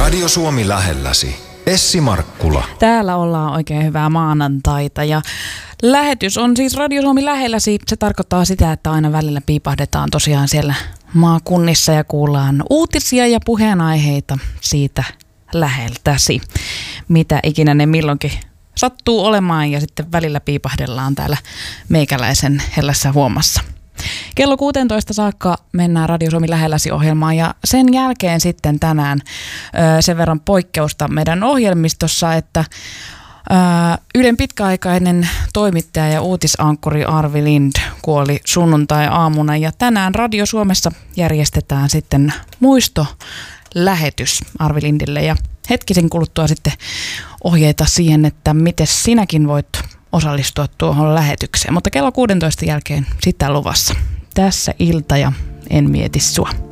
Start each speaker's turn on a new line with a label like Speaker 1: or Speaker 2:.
Speaker 1: Radio Suomi lähelläsi. Essi Markkula.
Speaker 2: Täällä ollaan oikein hyvää maanantaita ja lähetys on siis Radio Suomi lähelläsi. Se tarkoittaa sitä, että aina välillä piipahdetaan tosiaan siellä maakunnissa ja kuullaan uutisia ja puheenaiheita siitä läheltäsi. Mitä ikinä ne milloinkin sattuu olemaan ja sitten välillä piipahdellaan täällä meikäläisen hellässä huomassa. Kello 16 saakka mennään Radio Suomi lähelläsi -ohjelmaan ja sen jälkeen sitten tänään sen verran poikkeusta meidän ohjelmistossa, että Ylen pitkäaikainen toimittaja ja uutisankkuri Arvi Lind kuoli sunnuntai-aamuna ja tänään Radio Suomessa järjestetään sitten muistolähetys Arvi Lindille ja hetkisen kuluttua sitten ohjeita siihen, että miten sinäkin voit osallistua tuohon lähetykseen, mutta kello 16 jälkeen sitä luvassa. Tässä Ilta ja En mieti sua.